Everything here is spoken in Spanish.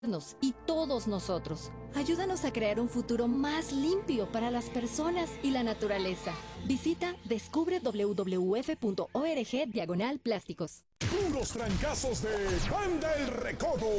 y todos nosotros. Ayúdanos a crear un futuro más limpio para las personas y la naturaleza. Visita descubre www.org/plásticos. Puros trancazos de Banda El Recodo.